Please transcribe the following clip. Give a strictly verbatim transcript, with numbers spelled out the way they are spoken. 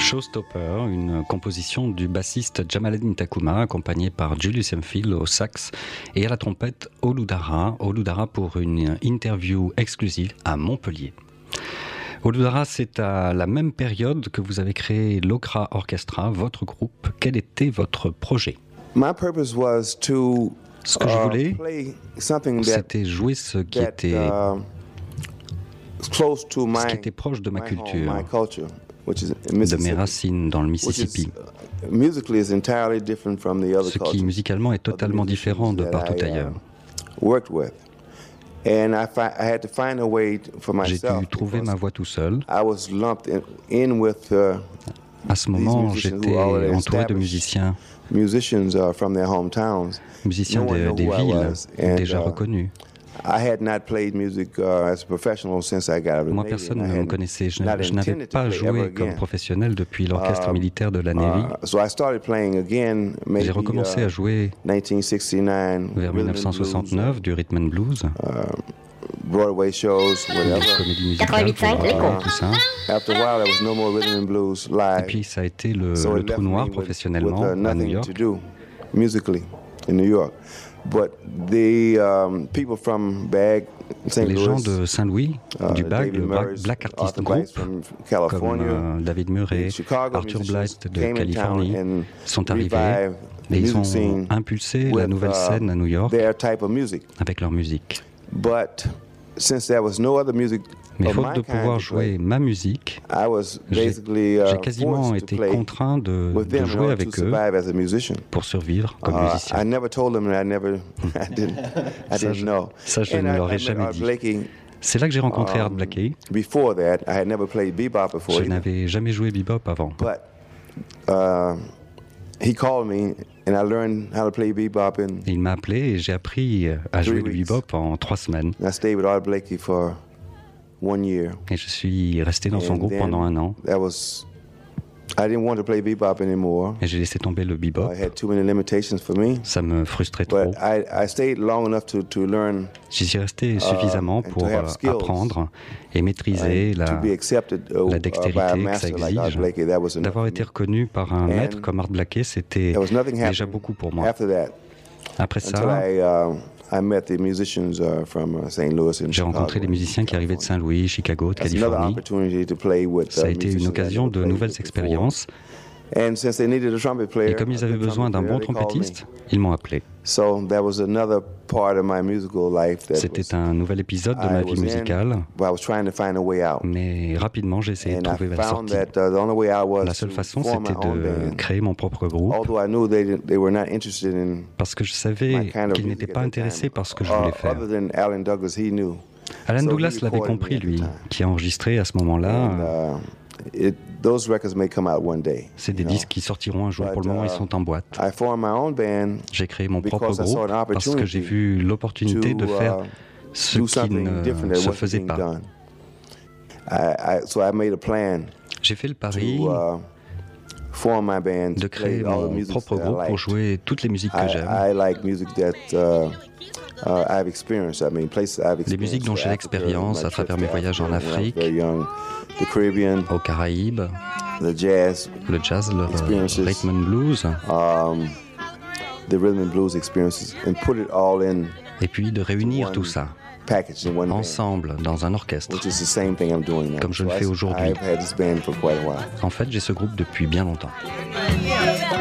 Showstopper, une composition du bassiste Jamaleddine Taccouma, accompagné par Julius Hemphill au sax et à la trompette Olu Dara. Olu Dara pour une interview exclusive à Montpellier. Olu Dara, c'est à la même période que vous avez créé l'Okra Orchestra, votre groupe. Quel était votre projet ? My purpose was to Ce que je voulais, play something that, c'était jouer ce qui that, était, uh, close to ce my, qui était proche de ma my home, culture, my culture, which is in de Mississippi, mes racines dans le which Mississippi, is, uh, musically is entirely different from the other ce qui cultures musicalement est totalement différent de that partout I, uh, ailleurs. worked with. And I, fi- I had to find a way to, for J'ai myself. dû trouver ma voix tout seul. I was lumped in, in with uh, À ce moment, musicians who j'étais already entouré de established musiciens, musicians uh, from their hometowns. musiciens No one des, knew des who I villes was, and, déjà uh, reconnus. I had not played music uh, as a professional since I got out of the Moi, Navy, personne and I ne me hadn't- connaissait. Je not n'a- je n'avais intended to pas play joué ever comme again. professionnel depuis l'orchestre Um, militaire de la Navy. Uh, so I started playing again, maybe J'ai recommencé uh, à jouer nineteen sixty-nine, vers rhythm and mille neuf cent soixante-neuf blues, du rhythm and blues, uh, Broadway shows, des whatever. comédies musicales, quatre-vingt-huit virgule cinq, pour les Broadway, cons. tout ça. After a while, there was no more rhythm and blues Et live. puis ça a été le, So le it trou left noir me with, professionnellement with, uh, à New nothing York. to do musically in New York. But the um, people from Bag, Saint Les Louis, gens de Saint-Louis, uh, du B A G, David le Bla- Murray's, Black Artist Arthur Group, Blythe from comme California, euh, David Murray, the Chicago Arthur musicians Blythe de came in Californie, town and sont arrivés revived the et ils music ont scene impulsé la with, nouvelle uh, scène à New York their type of music. avec leur musique. But since there was no other music Mais of faute my de kind pouvoir to play, jouer ma musique, I was j'ai basically uh, j'ai quasiment forced to été play contraint de, with de them in jouer order avec to eux survive as a musician. pour survivre comme Uh, I musicien. never told them, and I never, I didn't, I Ça, didn't je- know. ça, je And ne I- l'aurais I met jamais Art dit. Blakey, C'est là que j'ai rencontré Art um, Blakey. Before that, I had never played bebop before, Je either. n'avais jamais joué bebop avant. But uh, he called me, and I learned how to play bebop, and Et il m'a appelé et j'ai appris à jouer le weeks. bebop en trois semaines. I stayed with Art Blakey for one year. Et je suis resté dans son And groupe then pendant un an. That was, I didn't want to play bebop anymore. Et j'ai laissé tomber le bebop. I had too many limitations for me. Ça me frustrait trop. But I, I stayed long enough to, to learn J'y suis resté suffisamment and to pour have euh, skills, apprendre et maîtriser and la, to be accepted uh, la uh, dextérité by a que ça master like Art exige. Blakey. That was enough D'avoir for été me. reconnu par un And maître comme Art Blakey, c'était There was nothing déjà happened beaucoup pour moi. after that Après until ça, I, uh, I met the musicians uh, from uh, Saint Louis and j'ai rencontré Chicago les musiciens qui arrivaient de California. Saint-Louis, Chicago, de That's another Californie. opportunity to play with, Ça a uh, été une musicians I occasion never de played nouvelles with expériences. before. And since they needed a trumpet player, Et comme ils a avaient good besoin d'un trumpet bon player, they called me. trompettiste, ils m'ont appelé. So that was another part of my musical life that was, C'était un nouvel épisode de I ma was vie in, musicale, but I was trying to find a way out. mais rapidement j'ai essayé de And I trouver la found sortie. that uh, the only way out was La seule to façon, form my c'était own de band. créer mon propre groupe, Although I knew they didn't- they were not interested in parce que je my savais kind of qu'ils music n'étaient at pas that intéressés time. par ce que je Uh, voulais faire. Other than Alan Douglas, he knew. Alan So he Douglas l'avait recorded me compris, at the lui, time. qui a enregistré à ce moment-là. And, uh, it, those records may come out one day. C'est des you know. disques qui sortiront un jour. But, Pour le moment, ils uh, sont en boîte. I formed my own band J'ai créé mon propre because I saw groupe an parce que j'ai opportunity vu l'opportunité de to, faire uh, ce do qui something different ne that se wasn't faisait being pas. done. I, I, so I made a plan J'ai fait le pari to uh, form my band, de to créer play all the mon music propre that I groupe pour liked. jouer toutes les musiques que I, j'aime. I like music that uh, uh, I've experienced. I mean, places I've experienced. Les musiques dont j'ai Africa, l'expérience my à travers trips mes to voyages en Africa when I was Afrique, very young, the Caribbean, aux Caraïbes, the jazz, le jazz, le Experiences. rhythm and blues, um, the rhythm and blues experiences, and put it all in et puis de réunir one tout ça package in one band, ensemble dans un orchestre. which is the same thing I'm doing now. Comme je le So fais I- aujourd'hui. I've had this band for quite a while. En fait, j'ai ce groupe depuis bien longtemps.